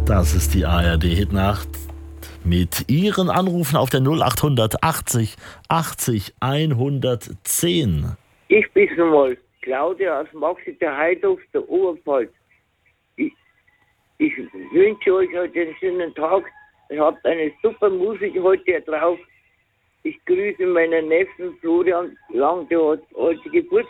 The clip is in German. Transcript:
Das ist die ARD-Hitnacht mit Ihren Anrufen auf der 0800 80 80 110. Ich bin's nochmal, Claudia aus Maxi der Heidhof, der Oberpfalz. Ich wünsche euch heute einen schönen Tag. Ihr habt eine super Musik heute hier drauf. Ich grüße meinen Neffen Florian Lang, der hat heute Geburtstag.